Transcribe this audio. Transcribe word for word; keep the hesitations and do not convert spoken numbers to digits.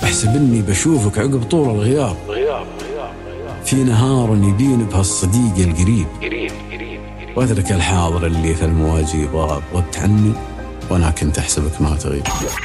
احسب اني بشوفك عقب طول الغياب، في نهار يبين بهالصديق القريب، واترك الحاضر اللي في المواجيب غاب، غبت عني وانا كنت احسبك ما تغيب.